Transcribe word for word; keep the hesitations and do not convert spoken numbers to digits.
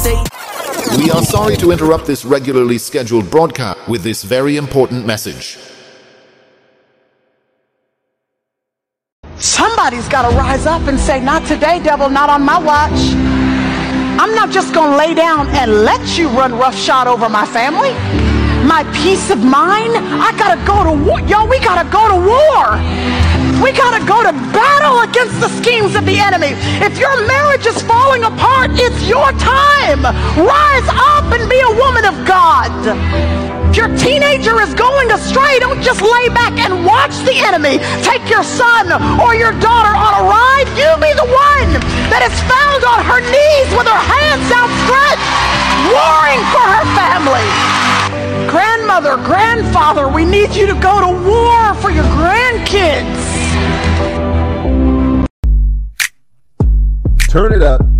say. We are sorry to interrupt this regularly scheduled broadcast with this very important message. Somebody's got to rise up and say, not today, devil, not on my watch. I'm not just going to lay down and let you run roughshod over my family. My peace of mind, I got to go to war. Yo, we got to go to war. We got to go to battle against the schemes of the enemy. If your marriage is falling apart, it's your time. Rise up and be a woman of God. If your teenager is going astray, don't just lay back and watch the enemy take your son or your daughter on a ride. You be the one that is found on her knees with her hands outstretched, warring for her family. Grandmother, grandfather, we need you to go to war for your grandkids. Turn it up.